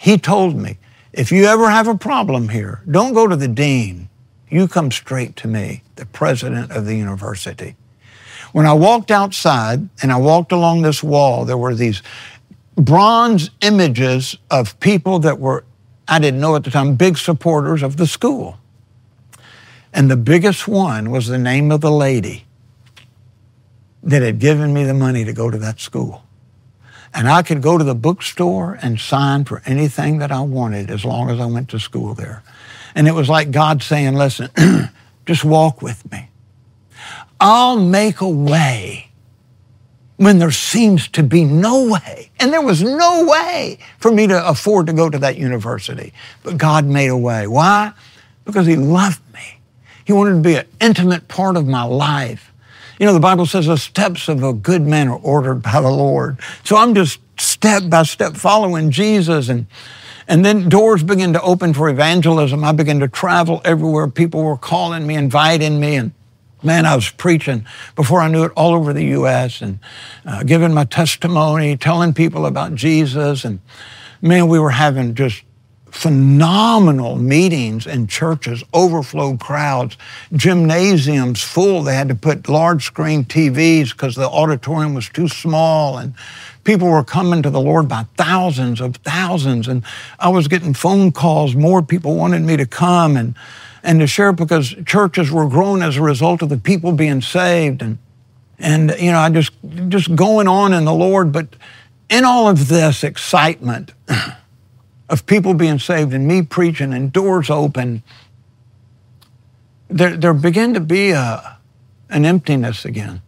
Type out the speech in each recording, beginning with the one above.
he told me, if you ever have a problem here, don't go to the dean. You come straight to me, the president of the university. When I walked outside and I walked along this wall, there were these bronze images of people that were, I didn't know at the time, big supporters of the school. And the biggest one was the name of the lady that had given me the money to go to that school. And I could go to the bookstore and sign for anything that I wanted as long as I went to school there. And it was like God saying, listen, just walk with me. I'll make a way when there seems to be no way. And there was no way for me to afford to go to that university. But God made a way. Why? Because he loved me. He wanted to be an intimate part of my life. You know, the Bible says the steps of a good man are ordered by the Lord. So I'm just step by step following Jesus. And then doors began to open for evangelism. I began to travel everywhere. People were calling me, inviting me. And man, I was preaching before I knew it all over the U.S. and giving my testimony, telling people about Jesus. And man, we were having just phenomenal meetings in churches, overflow crowds, gymnasiums full. They had to put large screen TVs because the auditorium was too small, and people were coming to the Lord by thousands of thousands. And I was getting phone calls. More people wanted me to come and to share because churches were growing as a result of the people being saved. And you know, I just going on in the Lord. But in all of this excitement of people being saved and me preaching and doors open, there began to be an emptiness again.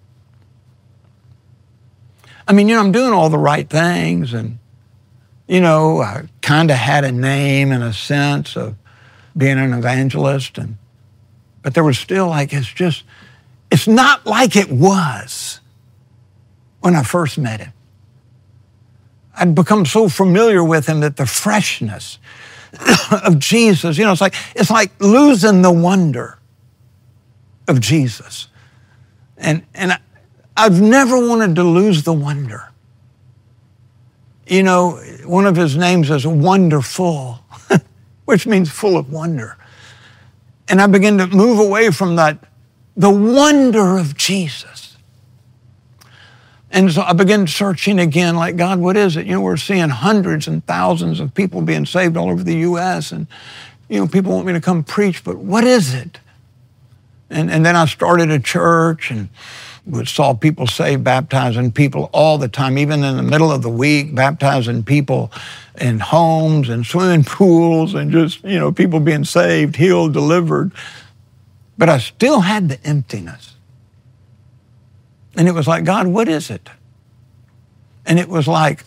I mean, you know, I'm doing all the right things and, you know, I kind of had a name and a sense of being an evangelist, but there was still like, it's not like it was when I first met him. I'd become so familiar with him that the freshness of Jesus, you know, it's like losing the wonder of Jesus. And I've never wanted to lose the wonder. You know, one of his names is Wonderful, which means full of wonder. And I began to move away from that, the wonder of Jesus. And so I began searching again, like, God, what is it? You know, we're seeing hundreds and thousands of people being saved all over the U.S. And, you know, people want me to come preach, but what is it? And then I started a church and saw people saved, baptizing people all the time, even in the middle of the week, baptizing people in homes and swimming pools and just, you know, people being saved, healed, delivered. But I still had the emptiness. And it was like, God, what is it? And it was like,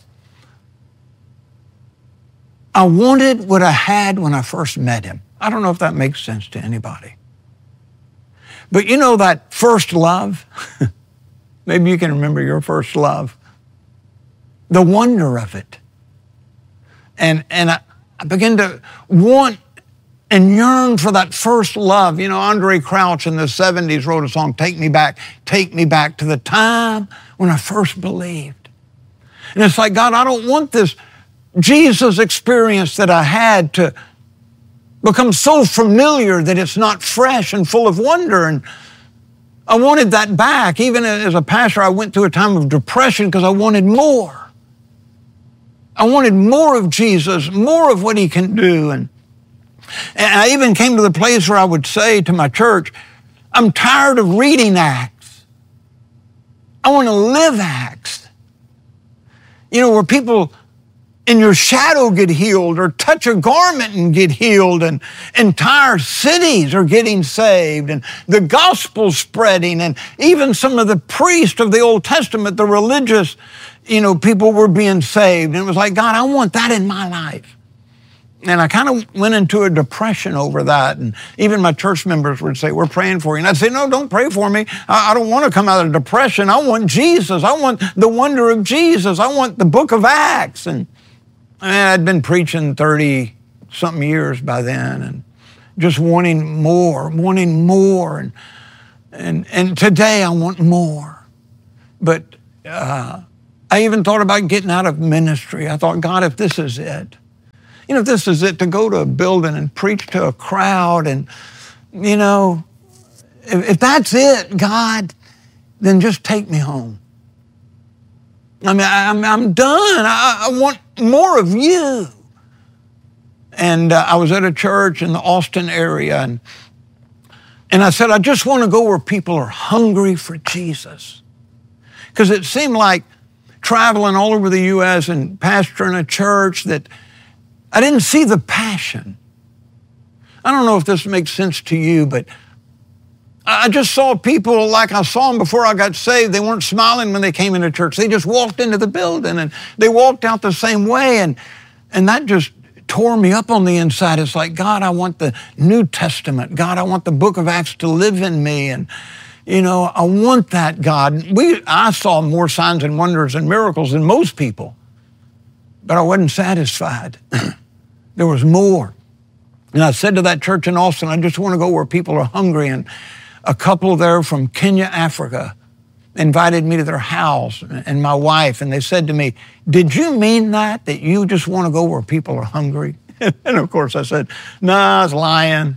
I wanted what I had when I first met him. I don't know if that makes sense to anybody. But you know that first love? Maybe you can remember your first love. The wonder of it. And I began to want and yearn for that first love. You know, Andre Crouch in the 70s wrote a song, Take Me Back to the time when I first believed. And it's like, God, I don't want this Jesus experience that I had to become so familiar that it's not fresh and full of wonder. And I wanted that back. Even as a pastor, I went through a time of depression because I wanted more. I wanted more of Jesus, more of what he can do. And I even came to the place where I would say to my church, I'm tired of reading Acts. I want to live Acts. You know, where people in your shadow get healed or touch a garment and get healed, and entire cities are getting saved and the gospel spreading, and even some of the priests of the Old Testament, the religious, you know, people were being saved. And it was like, God, I want that in my life. And I kind of went into a depression over that. And even my church members would say, we're praying for you. And I'd say, no, don't pray for me. I don't want to come out of depression. I want Jesus. I want the wonder of Jesus. I want the book of Acts. And I'd been preaching 30-something years by then and just wanting more. And today I want more. But I even thought about getting out of ministry. I thought, God, if this is it, You know, this is it, to go to a building and preach to a crowd. And, you know, if that's it, God, then just take me home. I mean, I'm done. I want more of you. And I was at a church in the Austin area, and I said, I just want to go where people are hungry for Jesus. Because it seemed like traveling all over the U.S. and pastoring a church that I didn't see the passion. I don't know if this makes sense to you, but I just saw people like I saw them before I got saved. They weren't smiling when they came into church. They just walked into the building and they walked out the same way. And that just tore me up on the inside. It's like, God, I want the New Testament. God, I want the book of Acts to live in me. And, you know, I want that, God. I saw more signs and wonders and miracles than most people, but I wasn't satisfied. There was more. And I said to that church in Austin, I just want to go where people are hungry. And a couple there from Kenya, Africa, invited me to their house, and my wife, and they said to me, did you mean that you just want to go where people are hungry? And of course I said, no, I was lying.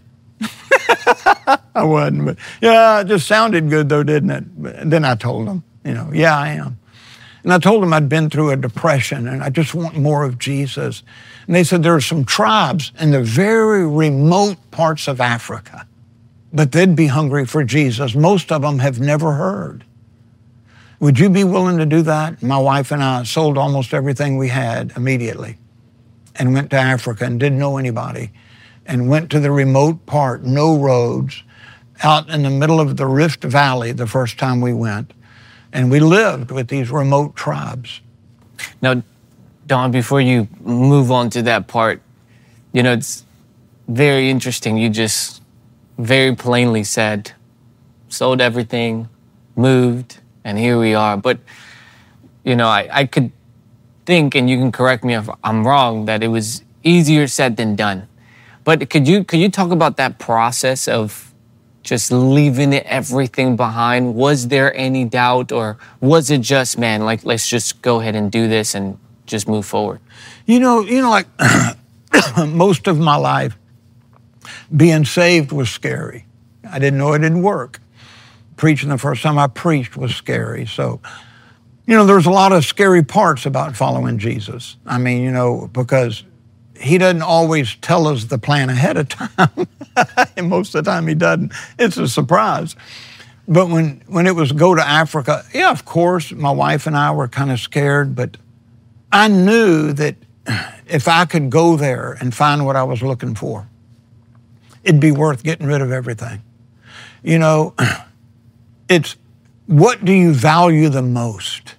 I wasn't, but yeah, it just sounded good though, didn't it? But then I told them, you know, yeah, I am. And I told them I'd been through a depression and I just want more of Jesus. And they said there are some tribes in the very remote parts of Africa, but they'd be hungry for Jesus. Most of them have never heard. Would you be willing to do that? My wife and I sold almost everything we had immediately and went to Africa and didn't know anybody and went to the remote part, no roads, out in the middle of the Rift Valley the first time we went. And we lived with these remote tribes. Now, Don, before you move on to that part, you know, it's very interesting. You just very plainly said, sold everything, moved, and here we are. But, you know, I could think, and you can correct me if I'm wrong, that it was easier said than done. But could you talk about that process of just leaving everything behind? Was there any doubt, or was it just, man, like, let's just go ahead and do this and just move forward? You know, like most of my life, being saved was scary. I didn't know it didn't work. Preaching the first time I preached was scary. So, you know, there's a lot of scary parts about following Jesus. I mean, you know, because he doesn't always tell us the plan ahead of time. And most of the time he doesn't. It's a surprise. But when it was go to Africa, yeah, of course, my wife and I were kind of scared, but I knew that if I could go there and find what I was looking for, it'd be worth getting rid of everything. You know, it's what do you value the most?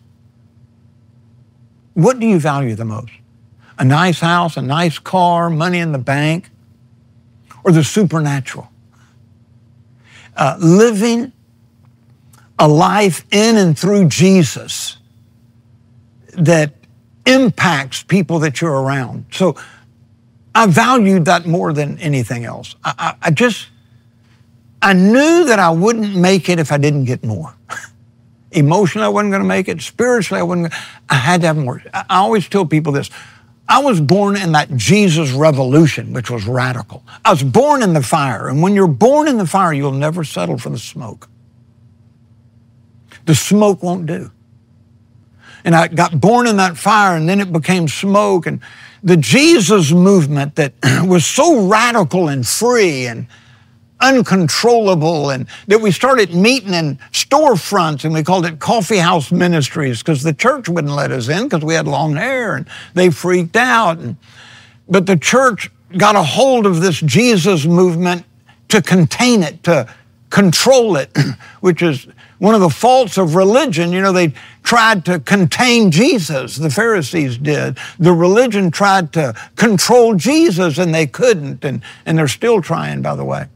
What do you value the most? A nice house, a nice car, money in the bank, or the supernatural? Living a life in and through Jesus that impacts people that you're around. So I valued that more than anything else. I knew that I wouldn't make it if I didn't get more. Emotionally, I wasn't going to make it. Spiritually, I had to have more. I always tell people this. I was born in that Jesus revolution, which was radical. I was born in the fire. And when you're born in the fire, you'll never settle for the smoke. The smoke won't do. And I got born in that fire, and then it became smoke. And the Jesus movement that was so radical and free and uncontrollable, and that we started meeting in storefronts, and we called it coffee house ministries because the church wouldn't let us in because we had long hair, and they freaked out. But the church got a hold of this Jesus movement to contain it, to control it, which is one of the faults of religion. You know, they tried to contain Jesus, the Pharisees did. The religion tried to control Jesus, and they couldn't, and they're still trying, by the way.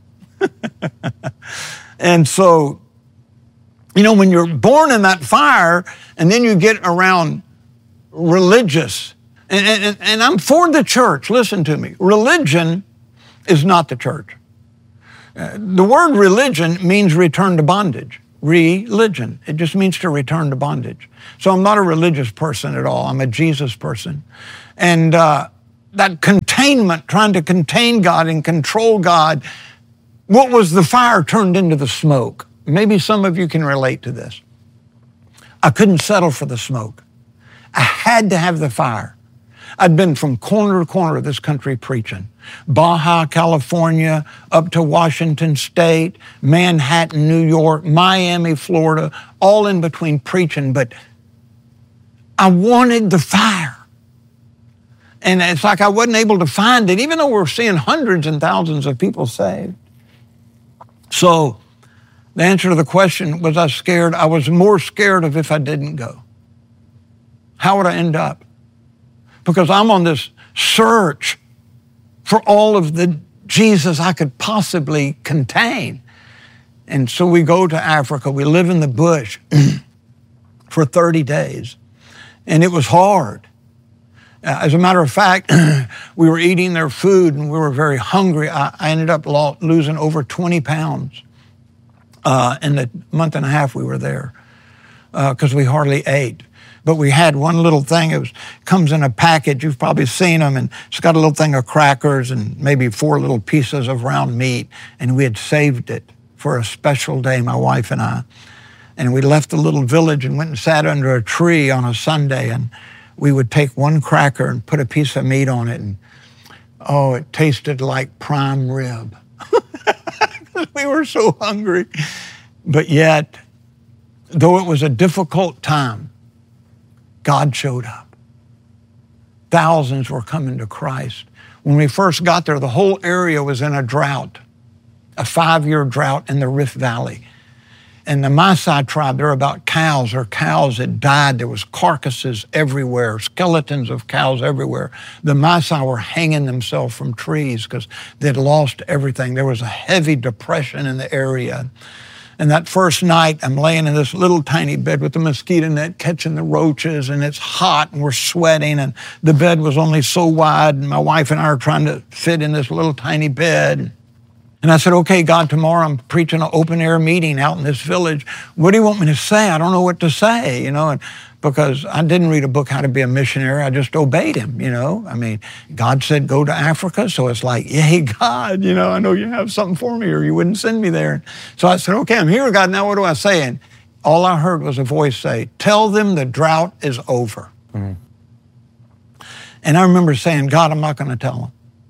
And so, you know, when you're born in that fire and then you get around religious, and I'm for the church, listen to me. Religion is not the church. The word religion means return to bondage. Religion. It just means to return to bondage. So I'm not a religious person at all. I'm a Jesus person. And that containment, trying to contain God and control God, what was the fire turned into the smoke. Maybe some of you can relate to this. I couldn't settle for the smoke. I had to have the fire. I'd been from corner to corner of this country preaching. Baja, California, up to Washington State, Manhattan, New York, Miami, Florida, all in between preaching, but I wanted the fire. And it's like I wasn't able to find it, even though we're seeing hundreds and thousands of people saved. So the answer to the question, was I scared? I was more scared of if I didn't go. How would I end up? Because I'm on this search for all of the Jesus I could possibly contain. And so we go to Africa. We live in the bush for 30 days. And it was hard. As a matter of fact, we were eating their food and we were very hungry. I ended up losing over 20 pounds in the month and a half we were there because we hardly ate. But we had one little thing. It comes in a package. You've probably seen them. And it's got a little thing of crackers and maybe 4 little pieces of round meat. And we had saved it for a special day, my wife and I. And we left the little village and went and sat under a tree on a Sunday. And we would take one cracker and put a piece of meat on it. And, oh, it tasted like prime rib. We were so hungry. But yet, though it was a difficult time, God showed up. Thousands were coming to Christ. When we first got there, the whole area was in a drought, a 5-year drought in the Rift Valley. And the Maasai tribe, they're about cows. Their cows had died. There was carcasses everywhere, skeletons of cows everywhere. The Maasai were hanging themselves from trees because they'd lost everything. There was a heavy depression in the area. And that first night, I'm laying in this little tiny bed with the mosquito net catching the roaches, and it's hot, and we're sweating, and the bed was only so wide, and my wife and I are trying to fit in this little tiny bed. And I said, okay, God, tomorrow I'm preaching an open-air meeting out in this village. What do you want me to say? I don't know what to say, and because I didn't read a book, How to Be a Missionary. I just obeyed him, I mean, God said, go to Africa. So it's like, yay, God, I know you have something for me or you wouldn't send me there. So I said, okay, I'm here, God. Now what do I say? And all I heard was a voice say, tell them the drought is over. Mm-hmm. And I remember saying, God, I'm not going to tell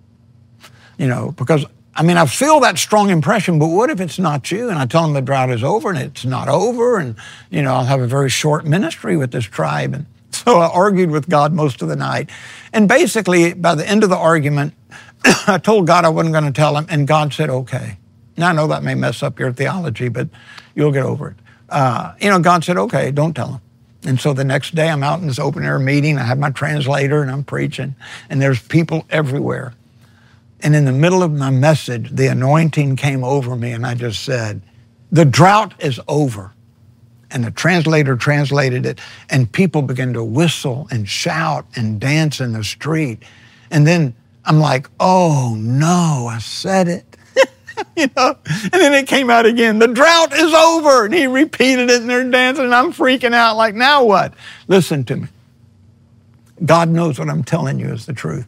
them, because I feel that strong impression, but what if it's not you? And I tell them the drought is over, and it's not over, and, I'll have a very short ministry with this tribe. And so I argued with God most of the night. And basically, by the end of the argument, I told God I wasn't going to tell him, and God said, okay. Now, I know that may mess up your theology, but you'll get over it. God said, okay, don't tell him. And so the next day, I'm out in this open-air meeting. I have my translator, and I'm preaching, and there's people everywhere. And in the middle of my message, the anointing came over me, and I just said, the drought is over. And the translator translated it, and people began to whistle and shout and dance in the street. And then I'm like, oh no, I said it. And then it came out again, the drought is over. And he repeated it, and they're dancing, and I'm freaking out like, now what? Listen to me. God knows what I'm telling you is the truth.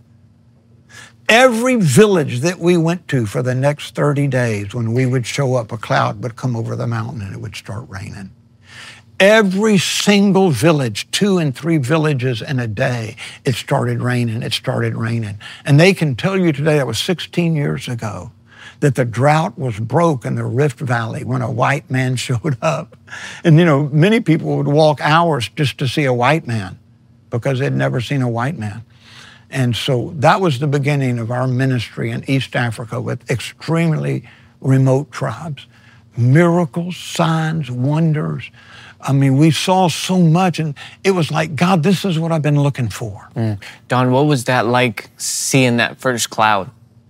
Every village that we went to for the next 30 days, when we would show up, a cloud would come over the mountain and it would start raining. Every single village, 2 and 3 villages in a day, it started raining. And they can tell you today, that was 16 years ago, that the drought was broke in the Rift Valley when a white man showed up. And, many people would walk hours just to see a white man because they'd never seen a white man. And so that was the beginning of our ministry in East Africa with extremely remote tribes. Miracles, signs, wonders. We saw so much, and it was like, God, this is what I've been looking for. Don, what was that like, seeing that first cloud?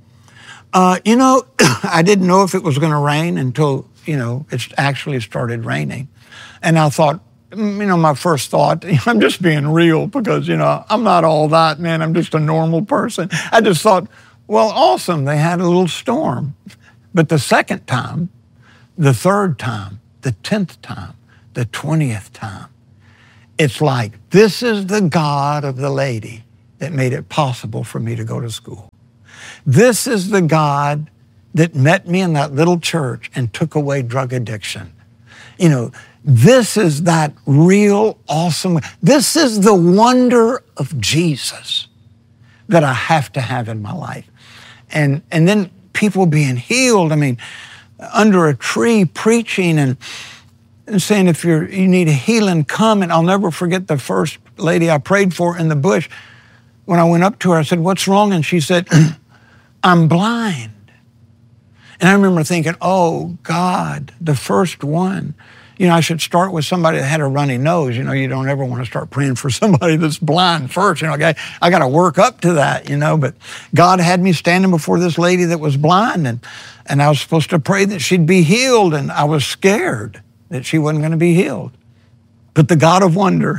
I didn't know if it was going to rain until, it actually started raining. And I thought, my first thought, I'm just being real because, I'm not all that, man. I'm just a normal person. I just thought, well, awesome. They had a little storm. But the second time, the third time, the 10th time, the 20th time, it's like, this is the God of the lady that made it possible for me to go to school. This is the God that met me in that little church and took away drug addiction. You know, this is that real awesome. This is the wonder of Jesus that I have to have in my life. And then people being healed. I mean, under a tree preaching and saying, if you need a healing, come. And I'll never forget the first lady I prayed for in the bush. When I went up to her, I said, what's wrong? And she said, I'm blind. And I remember thinking, oh, God, the first one. You know, I should start with somebody that had a runny nose. You know, you don't ever want to start praying for somebody that's blind first. You know, I got to work up to that, you know. But God had me standing before this lady that was blind, and I was supposed to pray that she'd be healed, and I was scared that she wasn't going to be healed. But the God of wonder,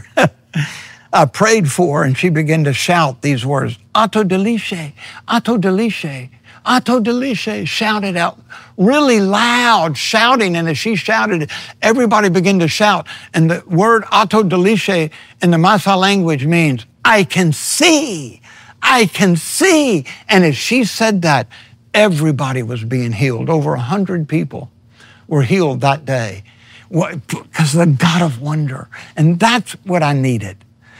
I prayed for her, and she began to shout these words, Auto Delice, Auto Delice. Auto Delice, shouted out really loud, shouting. And as she shouted, everybody began to shout. And the word Auto Delice in the Maasai language means, I can see, I can see. And as she said that, everybody was being healed. Over 100 people were healed that day because of the God of wonder. And that's what I needed.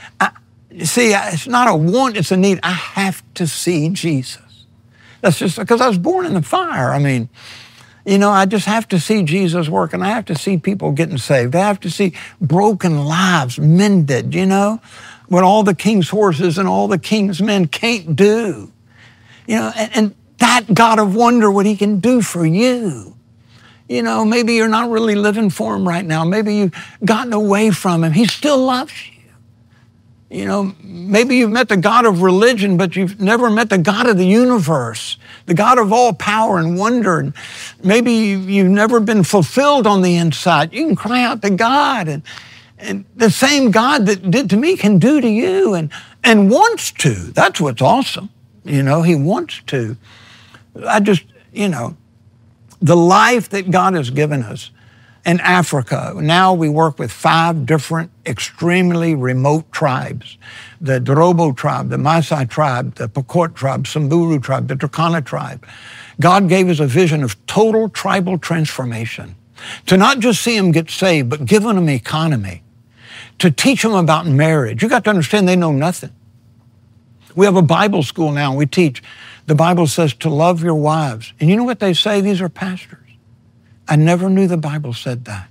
See, it's not a want, it's a need. I have to see Jesus. That's just because I was born in the fire. I mean, you know, I just have to see Jesus work, and I have to see people getting saved. I have to see broken lives mended, you know, what all the king's horses and all the king's men can't do. You know, and that God of wonder, what he can do for you. You know, maybe you're not really living for him right now. Maybe you've gotten away from him. He still loves you. You know, maybe you've met the God of religion, but you've never met the God of the universe, the God of all power and wonder. And maybe you've never been fulfilled on the inside. You can cry out to God, and the same God that did to me can do to you and wants to. That's what's awesome. You know, he wants to. You know, the life that God has given us. In Africa, now we work with 5 different extremely remote tribes. The Dorobo tribe, the Maasai tribe, the Pokot tribe, Samburu tribe, the Turkana tribe. God gave us a vision of total tribal transformation. To not just see them get saved, but give them economy. To teach them about marriage. You got to understand they know nothing. We have a Bible school now, and we teach. The Bible says to love your wives. And you know what they say? These are pastors. I never knew the Bible said that.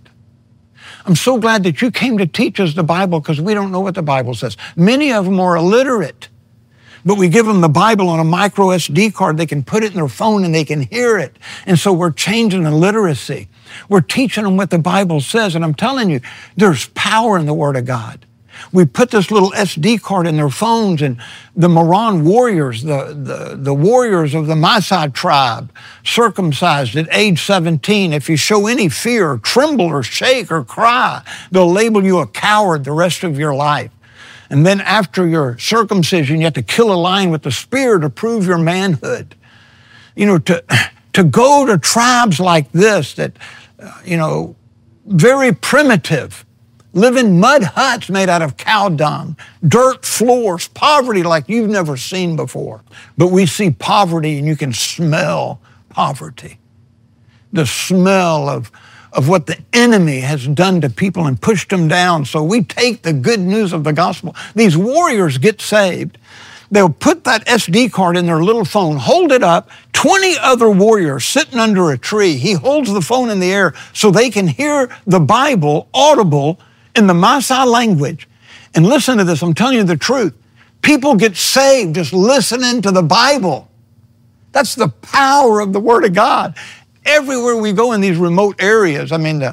I'm so glad that you came to teach us the Bible because we don't know what the Bible says. Many of them are illiterate, but we give them the Bible on a micro SD card. They can put it in their phone and they can hear it. And so we're changing the literacy. We're teaching them what the Bible says. And I'm telling you, there's power in the Word of God. We put this little SD card in their phones, and the Moran warriors, the warriors of the Maasai tribe, circumcised at age 17, if you show any fear, tremble or shake or cry, they'll label you a coward the rest of your life. And then after your circumcision, you have to kill a lion with the spear to prove your manhood. You know, to go to tribes like this that, you know, very primitive, live in mud huts made out of cow dung, dirt floors, poverty like you've never seen before. But we see poverty and you can smell poverty. The smell of what the enemy has done to people and pushed them down. So we take the good news of the gospel. These warriors get saved. They'll put that SD card in their little phone, hold it up, 20 other warriors sitting under a tree. He holds the phone in the air so they can hear the Bible audible in the Maasai language. And listen to this, I'm telling you the truth. People get saved just listening to the Bible. That's the power of the Word of God. Everywhere we go in these remote areas, I mean,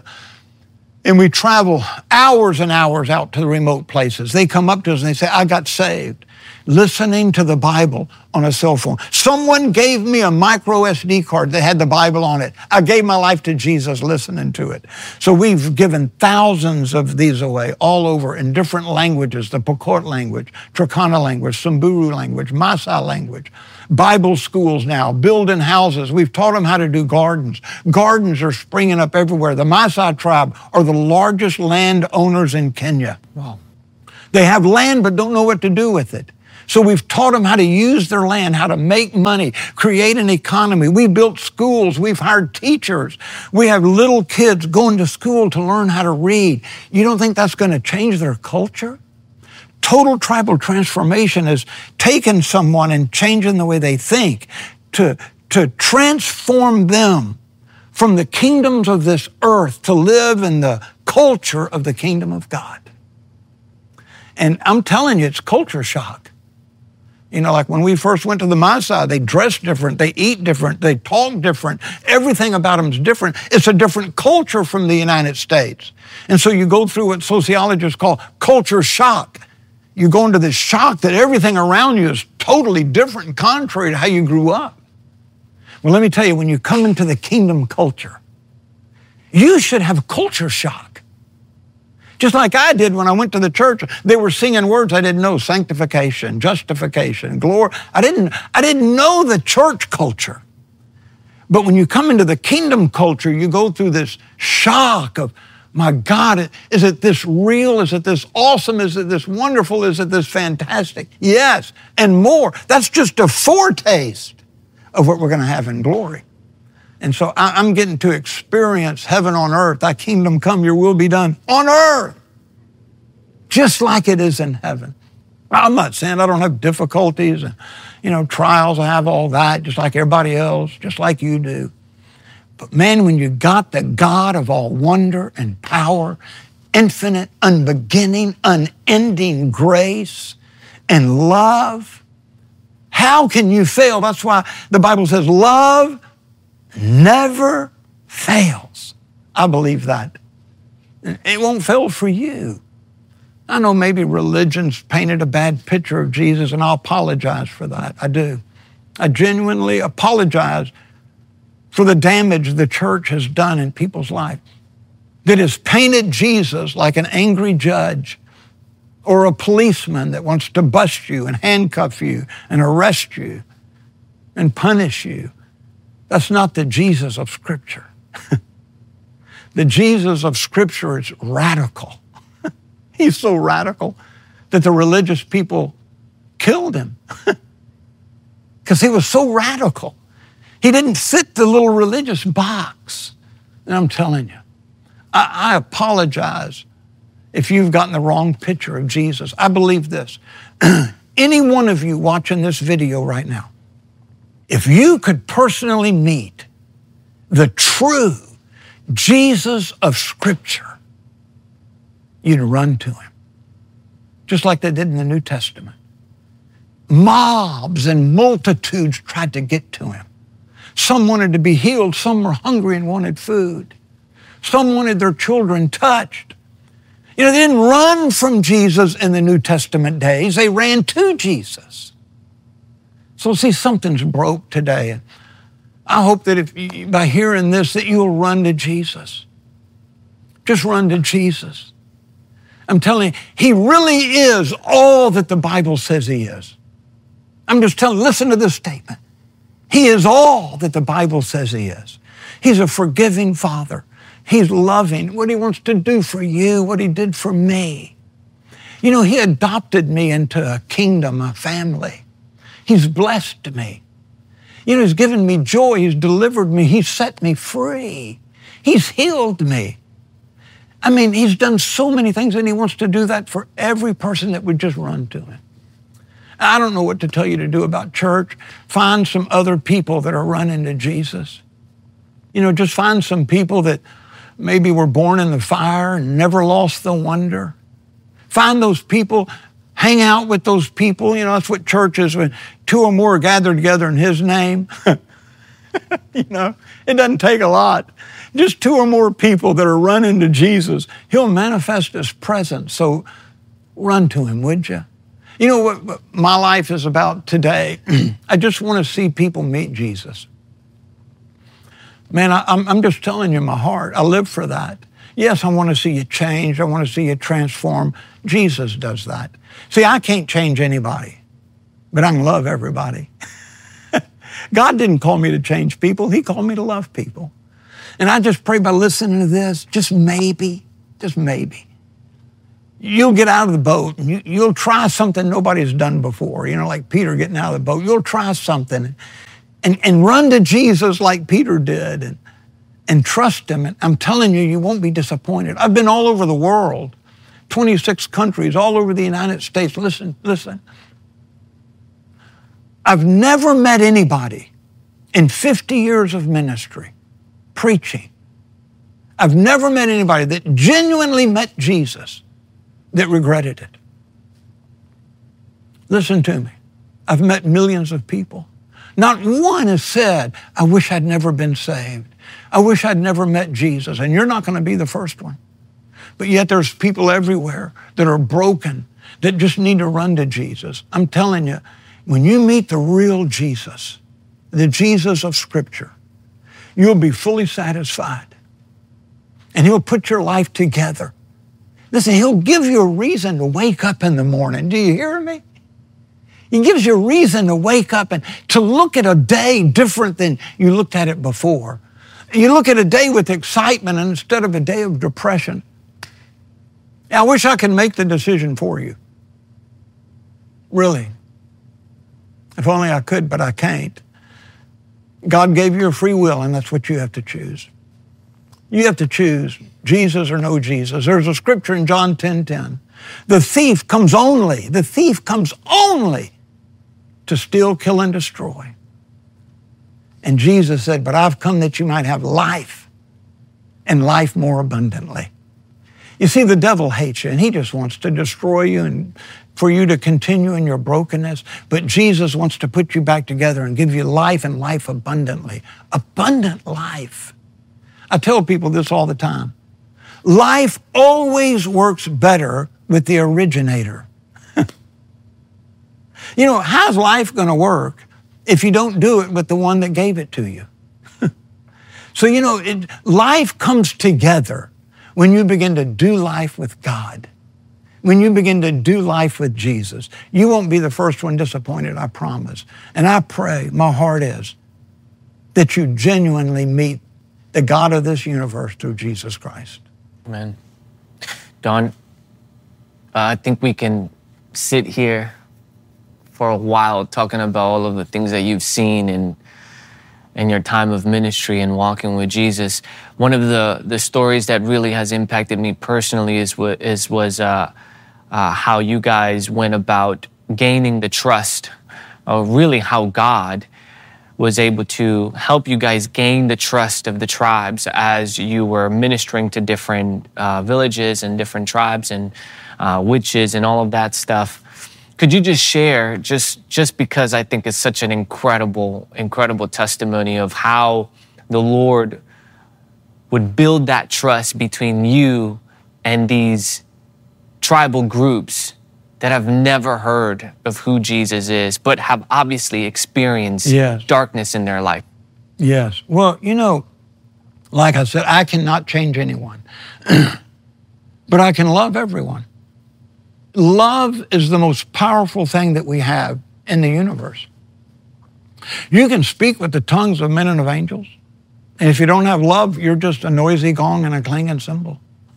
and we travel hours and hours out to the remote places. They come up to us and they say, I got saved listening to the Bible on a cell phone. Someone gave me a micro SD card that had the Bible on it. I gave my life to Jesus listening to it. So we've given thousands of these away all over in different languages, the Pokot language, Turkana language, Samburu language, Maasai language. Bible schools now, building houses. We've taught them how to do gardens. Gardens are springing up everywhere. The Maasai tribe are the largest landowners in Kenya. Wow. They have land but don't know what to do with it. So we've taught them how to use their land, how to make money, create an economy. We built schools. We've hired teachers. We have little kids going to school to learn how to read. You don't think that's going to change their culture? Total tribal transformation has taken someone and changing the way they think to transform them from the kingdoms of this earth to live in the culture of the kingdom of God. And I'm telling you, it's culture shock. You know, like when we first went to the Maasai, they dress different, they eat different, they talk different. Everything about them is different. It's a different culture from the United States. And so you go through what sociologists call culture shock. You go into this shock that everything around you is totally different and contrary to how you grew up. Well, let me tell you, when you come into the kingdom culture, you should have culture shock. Just like I did when I went to the church. They were singing words I didn't know: sanctification, justification, glory. I didn't know the church culture. But when you come into the kingdom culture, you go through this shock of, my God, is it this real? Is it this awesome? Is it this wonderful? Is it this fantastic? Yes, and more. That's just a foretaste of what we're going to have in glory. And so I'm getting to experience heaven on earth. Thy kingdom come, your will be done on earth, just like it is in heaven. I'm not saying I don't have difficulties and, trials. I have all that, just like everybody else, just like you do. But man, when you got the God of all wonder and power, infinite, unbeginning, unending grace and love, how can you fail? That's why the Bible says love never fails. I believe that. It won't fail for you. I know maybe religion's painted a bad picture of Jesus, and I apologize for that. I do. I genuinely apologize for the damage the church has done in people's life, that has painted Jesus like an angry judge or a policeman that wants to bust you and handcuff you and arrest you and punish you. That's not the Jesus of Scripture. The Jesus of Scripture is radical. He's so radical that the religious people killed him because he was so radical. He didn't fit the little religious box. And I'm telling you, I apologize if you've gotten the wrong picture of Jesus. I believe this. Any one of you watching this video right now, if you could personally meet the true Jesus of Scripture, you'd run to him, just like they did in the New Testament. Mobs and multitudes tried to get to him. Some wanted to be healed. Some were hungry and wanted food. Some wanted their children touched. They didn't run from Jesus in the New Testament days. They ran to Jesus. So see, something's broke today. I hope that by hearing this, that you'll run to Jesus. Just run to Jesus. I'm telling you, he really is all that the Bible says he is. I'm just telling you, listen to this statement. He is all that the Bible says he is. He's a forgiving Father. He's loving. What he wants to do for you, what he did for me. He adopted me into a kingdom, a family. He's blessed me. He's given me joy. He's delivered me. He's set me free. He's healed me. He's done so many things, and he wants to do that for every person that would just run to him. I don't know what to tell you to do about church. Find some other people that are running to Jesus. Just find some people that maybe were born in the fire and never lost the wonder. Find those people. Hang out with those people. That's what church is, when two or more are gathered together in his name. It doesn't take a lot. Just two or more people that are running to Jesus, he'll manifest his presence. So run to him, would you? You know what my life is about today? I just want to see people meet Jesus. Man, I'm just telling you my heart. I live for that. Yes, I want to see you change. I want to see you transform. Jesus does that. See, I can't change anybody, but I can love everybody. God didn't call me to change people. He called me to love people. And I just pray by listening to this, just maybe, You'll get out of the boat and you'll try something nobody's done before, like Peter getting out of the boat. You'll try something and run to Jesus like Peter did and trust him. And I'm telling you, you won't be disappointed. I've been all over the world, 26 countries, all over the United States. Listen. I've never met anybody in 50 years of ministry, preaching. I've never met anybody that genuinely met Jesus that regretted it. Listen to me. I've met millions of people. Not one has said, I wish I'd never been saved. I wish I'd never met Jesus. And you're not going to be the first one. But yet there's people everywhere that are broken, that just need to run to Jesus. I'm telling you, when you meet the real Jesus, the Jesus of Scripture, you'll be fully satisfied. And he'll put your life together. Listen, he'll give you a reason to wake up in the morning. Do you hear me? He gives you a reason to wake up and to look at a day different than you looked at it before. You look at a day with excitement instead of a day of depression. I wish I could make the decision for you. Really. If only I could, but I can't. God gave you a free will, and that's what you have to choose. You have to choose Jesus or no Jesus. There's a scripture in John 10:10. The thief comes only to steal, kill, and destroy. And Jesus said, but I've come that you might have life, and life more abundantly. You see, the devil hates you, and he just wants to destroy you and for you to continue in your brokenness. But Jesus wants to put you back together and give you life and life abundantly. Abundant life. I tell people this all the time. Life always works better with the originator. How's life going to work if you don't do it with the one that gave it to you? So, life comes together when you begin to do life with God. When you begin to do life with Jesus. You won't be the first one disappointed, I promise. And I pray, my heart is, that you genuinely meet the God of this universe through Jesus Christ. Amen. Don, I think we can sit here for a while talking about all of the things that you've seen in your time of ministry and walking with Jesus. One of the stories that really has impacted me personally was how you guys went about gaining the trust, really how God was able to help you guys gain the trust of the tribes as you were ministering to different villages and different tribes and witches and all of that stuff. Could you just share, just because I think it's such an incredible testimony of how the Lord would build that trust between you and these tribal groups that have never heard of who Jesus is, but have obviously experienced darkness in their life? Yes. Well, like I said, I cannot change anyone, but I can love everyone. Love is the most powerful thing that we have in the universe. You can speak with the tongues of men and of angels, and if you don't have love, you're just a noisy gong and a clanging cymbal.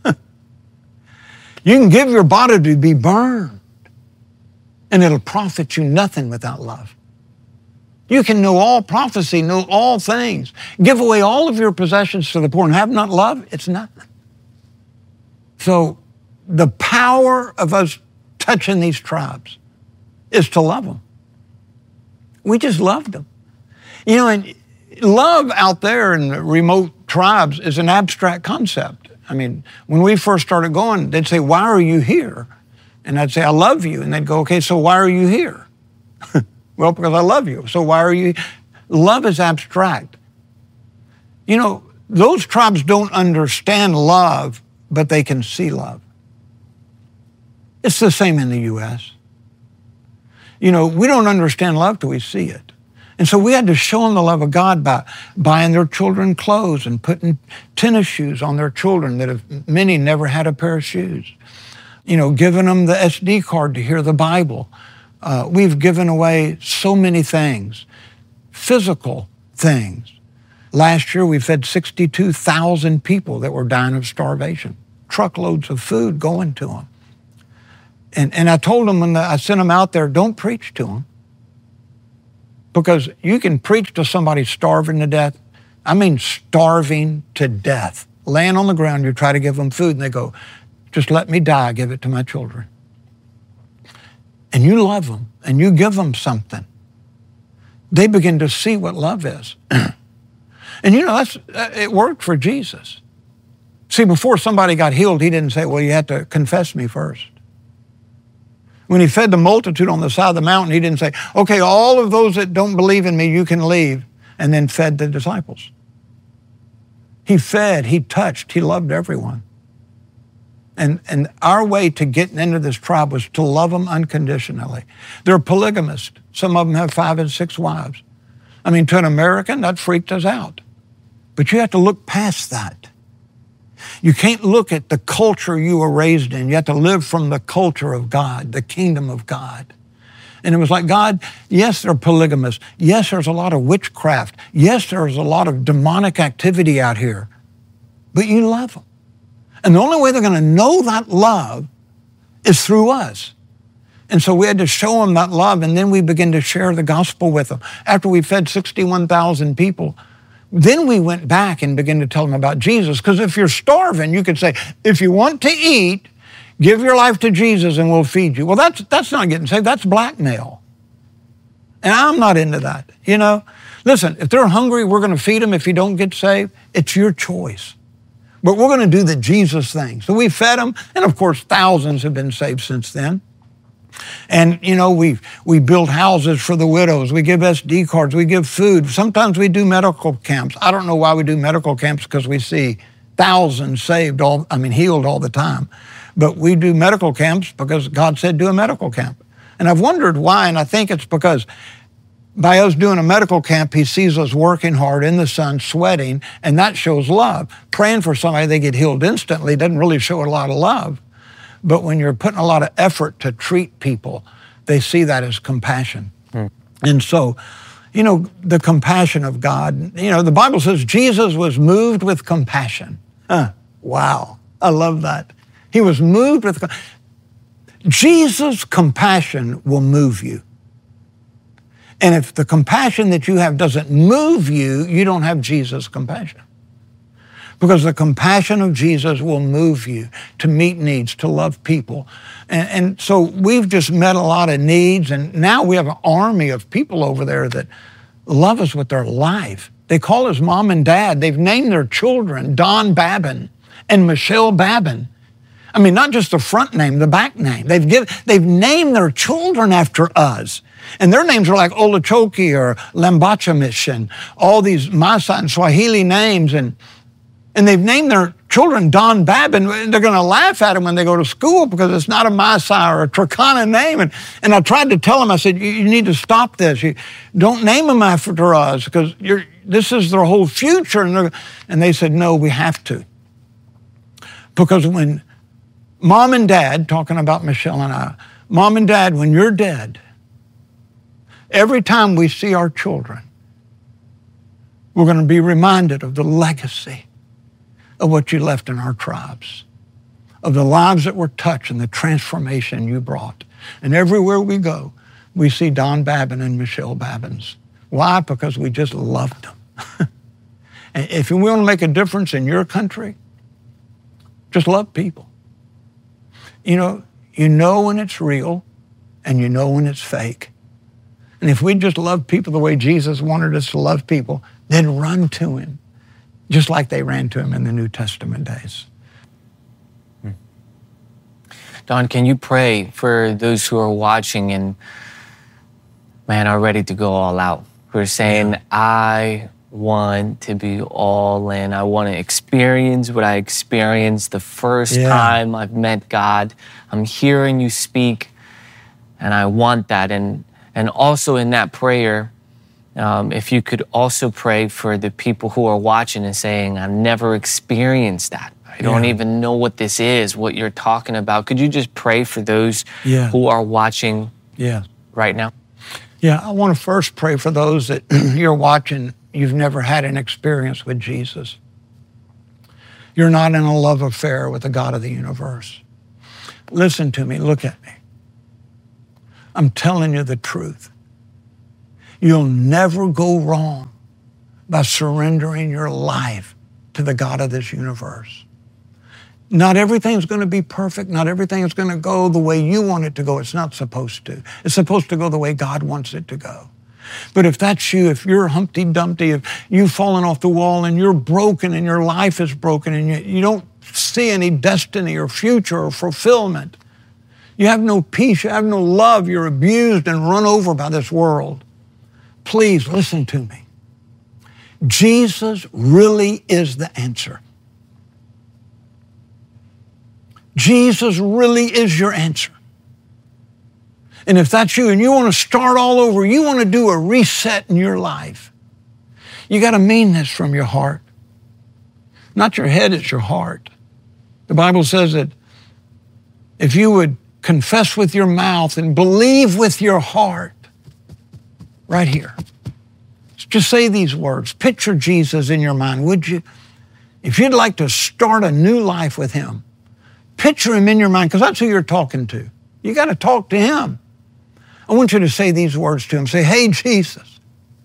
You can give your body to be burned, and it'll profit you nothing without love. You can know all prophecy, know all things, give away all of your possessions to the poor, and have not love, it's nothing. So the power of us touching these tribes is to love them. We just loved them. And love out there in the remote tribes is an abstract concept. I mean, when we first started going, they'd say, why are you here? And I'd say, I love you. And they'd go, okay, so why are you here? Well, because I love you. So why are you? Love is abstract. Those tribes don't understand love, but they can see love. It's the same in the U.S. We don't understand love till we see it. And so we had to show them the love of God by buying their children clothes and putting tennis shoes on their children that many never had a pair of shoes. Giving them the SD card to hear the Bible. We've given away so many things, physical things. Last year, we fed 62,000 people that were dying of starvation. Truckloads of food going to them. And I told them when I sent them out there, don't preach to them. Because you can preach to somebody starving to death. I mean starving to death. Laying on the ground, you try to give them food, and they go, just let me die, give it to my children. And you love them, and you give them something. They begin to see what love is. And you know, it worked for Jesus. See, before somebody got healed, he didn't say, well, you have to confess me first. When he fed the multitude on the side of the mountain, he didn't say, okay, all of those that don't believe in me, you can leave, and then fed the disciples. He fed, he touched, he loved everyone. And our way to getting into this tribe was to love them unconditionally. They're polygamists. Some of them have 5 and 6 wives. I mean, to an American, that freaked us out. But you have to look past that. You can't look at the culture you were raised in. You have to live from the culture of God, the kingdom of God. And it was like, God, yes, they're polygamists. Yes, there's a lot of witchcraft. Yes, there's a lot of demonic activity out here. But you love them. And the only way they're going to know that love is through us. And so we had to show them that love, and then we began to share the gospel with them. After we fed 61,000 people, then we went back and began to tell them about Jesus. Because if you're starving, you could say, if you want to eat, give your life to Jesus and we'll feed you. Well, that's not getting saved. That's blackmail. And I'm not into that, you know. Listen, if they're hungry, we're going to feed them. If you don't get saved, it's your choice. But we're going to do the Jesus thing. So we fed them, and of course, thousands have been saved since then. And, you know, we build houses for the widows. We give SD cards. We give food. Sometimes we do medical camps. I don't know why we do medical camps, because we see thousands saved, healed all the time. But we do medical camps because God said do a medical camp. And I've wondered why, and I think it's because by us doing a medical camp, he sees us working hard in the sun, sweating, and that shows love. Praying for somebody, they get healed instantly, doesn't really show a lot of love. But when you're putting a lot of effort to treat people, they see that as compassion. And so, you know, the compassion of God, you know, the Bible says Jesus was moved with compassion. Wow, I love that. He was moved with, Jesus' compassion will move you. And if the compassion that you have doesn't move you, you don't have Jesus' compassion. Because the compassion of Jesus will move you to meet needs, to love people. And so we've just met a lot of needs, and now we have an army of people over there that love us with their life. They call us mom and dad. They've named their children Don Babin and Michelle Babin. I mean, not just the front name, the back name. They've named their children after us. And their names are like Olachoki or Lambachamish and all these Maasai and Swahili names. And they've named their children Don Babin. They're going to laugh at them when they go to school because it's not a Maasai or a Turkana name. And I tried to tell them, I said, you need to stop this. You don't name them after us because this is their whole future. And they said, no, we have to. Because when Mom and Dad, talking about Michelle and I, Mom and Dad, when you're dead, every time we see our children, we're going to be reminded of the legacy of what you left in our tribes, of the lives that were touched and the transformation you brought. And everywhere we go, we see Don Babin and Michelle Babins. Why? Because we just loved them. And if you want to make a difference in your country, just love people. You know when it's real and you know when it's fake. And if we just love people the way Jesus wanted us to love people, then run to him, just like they ran to him in the New Testament days. Don, can you pray for those who are watching and, man, are ready to go all out? Who are saying, I want to be all in. I want to experience what I experienced the first time I've met God. I'm hearing you speak, and I want that. And also in that prayer, if you could also pray for the people who are watching and saying, I've never experienced that. I don't even know what this is, what you're talking about. Could you just pray for those who are watching right now? Yeah, I want to first pray for those that you're watching. You've never had an experience with Jesus. You're not in a love affair with the God of the universe. Listen to me, look at me. I'm telling you the truth. You'll never go wrong by surrendering your life to the God of this universe. Not everything's going to be perfect. Not everything is going to go the way you want it to go. It's not supposed to. It's supposed to go the way God wants it to go. But if that's you, if you're Humpty Dumpty, if you've fallen off the wall and you're broken and your life is broken and you don't see any destiny or future or fulfillment, you have no peace, you have no love, you're abused and run over by this world, please listen to me. Jesus really is the answer. Jesus really is your answer. And if that's you and you want to start all over, you want to do a reset in your life, you got to mean this from your heart. Not your head, it's your heart. The Bible says that if you would confess with your mouth and believe with your heart, right here, just say these words. Picture Jesus in your mind, would you? If you'd like to start a new life with him, picture him in your mind, because that's who you're talking to. You got to talk to him. I want you to say these words to him. Say, hey, Jesus,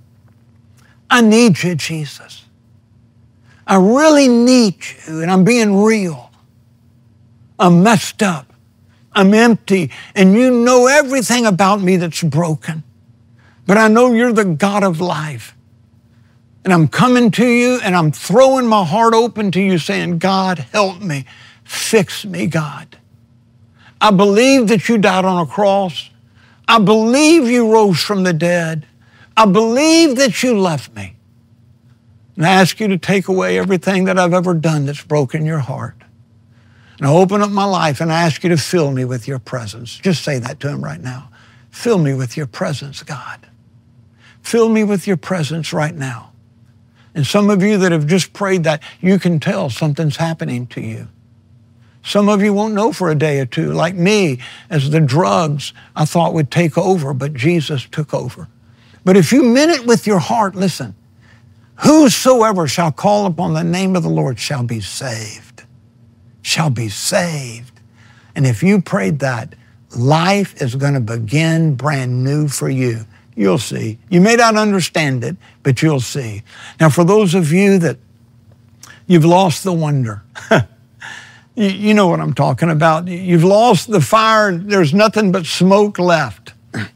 I need you, Jesus. I really need you, and I'm being real. I'm messed up. I'm empty, and you know everything about me that's broken. But I know you're the God of life. And I'm coming to you, and I'm throwing my heart open to you, saying, God, help me. Fix me, God. I believe that you died on a cross. I believe you rose from the dead. I believe that you left me. And I ask you to take away everything that I've ever done that's broken your heart. And I open up my life and I ask you to fill me with your presence. Just say that to him right now. Fill me with your presence, God. Fill me with your presence right now. And some of you that have just prayed that, you can tell something's happening to you. Some of you won't know for a day or two, like me, as the drugs I thought would take over, but Jesus took over. But if you meant it with your heart, listen, whosoever shall call upon the name of the Lord shall be saved, shall be saved. And if you prayed that, life is going to begin brand new for you. You'll see. You may not understand it, but you'll see. Now, for those of you that you've lost the wonder, you know what I'm talking about. You've lost the fire. There's nothing but smoke left.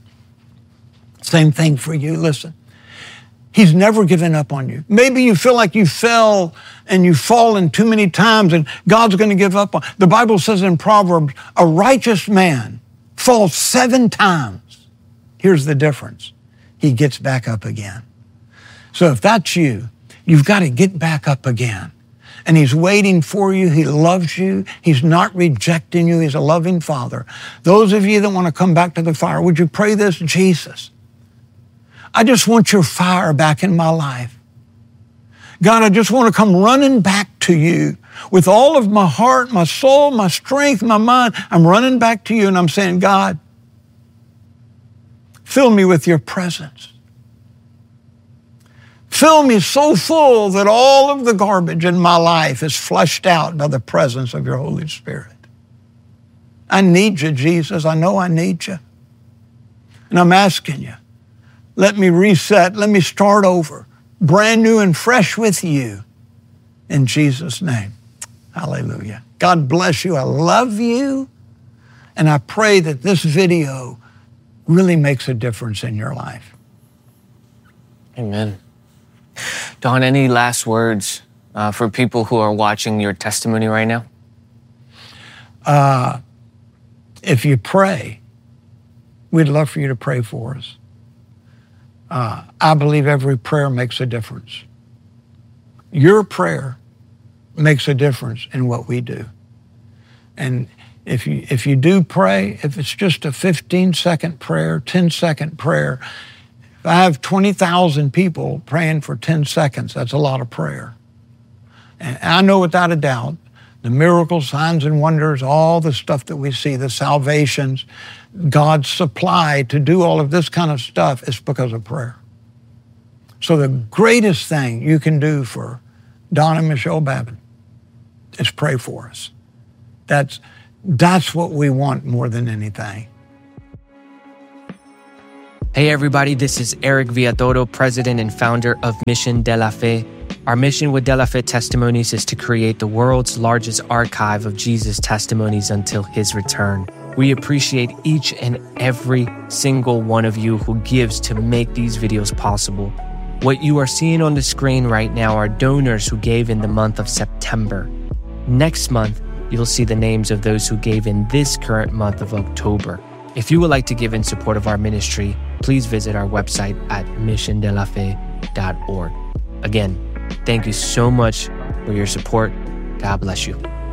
Same thing for you. Listen, he's never given up on you. Maybe you feel like you fell and you've fallen too many times and God's going to give up on. The Bible says in Proverbs, a righteous man falls 7 times. Here's the difference. He gets back up again. So if that's you, you've got to get back up again. And he's waiting for you. He loves you. He's not rejecting you. He's a loving Father. Those of you that want to come back to the fire, would you pray this? Jesus, I just want your fire back in my life. God, I just want to come running back to you with all of my heart, my soul, my strength, my mind. I'm running back to you and I'm saying, God, fill me with your presence. Fill me so full that all of the garbage in my life is flushed out by the presence of your Holy Spirit. I need you, Jesus. I know I need you. And I'm asking you, let me reset. Let me start over, brand new and fresh with you. In Jesus' name, hallelujah. God bless you. I love you. And I pray that this video really makes a difference in your life. Amen. Don, any last words for people who are watching your testimony right now? If you pray, we'd love for you to pray for us. I believe every prayer makes a difference. Your prayer makes a difference in what we do. And if you do pray, if it's just a 15-second prayer, 10-second prayer, if I have 20,000 people praying for 10 seconds, that's a lot of prayer. And I know without a doubt, the miracles, signs and wonders, all the stuff that we see, the salvations, God's supply to do all of this kind of stuff is because of prayer. So the greatest thing you can do for Don and Michelle Babin is pray for us. That's what we want more than anything. Hey everybody, this is Eric Villatoro, president and founder of Mission de la Fe. Our mission with De La Fe Testimonies is to create the world's largest archive of Jesus testimonies until his return. We appreciate each and every single one of you who gives to make these videos possible. What you are seeing on the screen right now are donors who gave in the month of September. Next month, you'll see the names of those who gave in this current month of October. If you would like to give in support of our ministry, please visit our website at missiondelafe.org. Again, thank you so much for your support. God bless you.